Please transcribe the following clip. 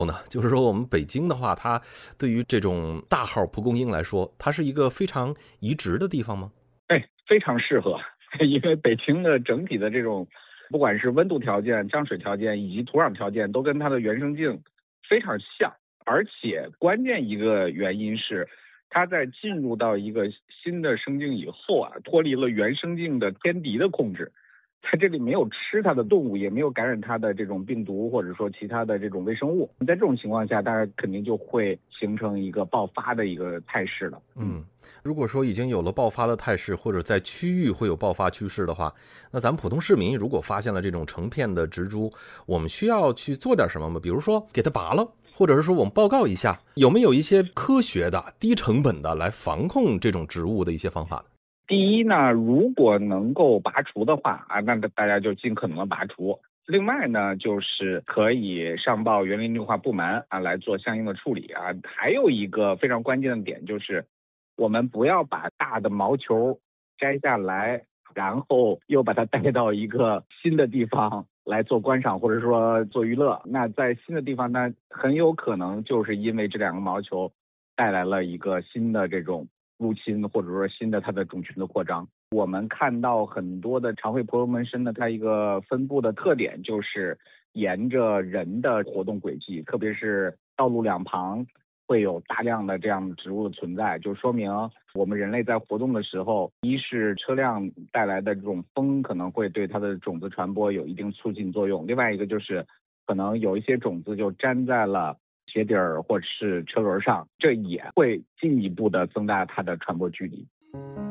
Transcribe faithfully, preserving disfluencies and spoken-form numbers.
呢？就是说我们北京的话，它对于这种大号蒲公英来说，它是一个非常移植的地方吗？ 哎，非常适合，因为北京的整体的这种，不管是温度条件、降水条件以及土壤条件，都跟它的原生境非常像。而且关键一个原因是，它在进入到一个新的生境以后啊，脱离了原生境的天敌的控制。它这里没有吃它的动物，也没有感染它的这种病毒或者说其他的这种微生物，在这种情况下，大家肯定就会形成一个爆发的一个态势了。 嗯，如果说已经有了爆发的态势，或者在区域会有爆发趋势的话，那咱们普通市民如果发现了这种成片的植株，我们需要去做点什么吗？比如说给它拔了，或者是说我们报告一下，有没有一些科学的、低成本的来防控这种植物的一些方法？ 第一呢，如果能够拔除的话啊，那大家就尽可能的拔除。另外呢，就是可以上报园林绿化部门啊来做相应的处理啊。还有一个非常关键的点就是，我们不要把大的毛球摘下来，然后又把它带到一个新的地方来做观赏或者说做娱乐。那在新的地方呢，很有可能就是因为这两个毛球带来了一个新的这种入侵，或者说新的它的种群的扩张。我们看到很多的长喙婆罗门参的它一个分布的特点就是沿着人的活动轨迹，特别是道路两旁会有大量的这样的植物的存在，就说明我们人类在活动的时候，一是车辆带来的这种风可能会对它的种子传播有一定促进作用，另外一个就是可能有一些种子就粘在了鞋底儿或者是车轮上，这也会进一步的增大它的传播距离。